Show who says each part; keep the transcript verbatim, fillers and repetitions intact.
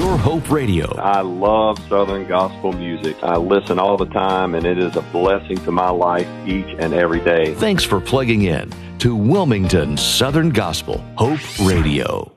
Speaker 1: Pure Hope Radio.
Speaker 2: I love Southern gospel music. I listen all the time, and it is a blessing to my life each and every day.
Speaker 1: Thanks for plugging in to Wilmington Southern Gospel Hope Radio.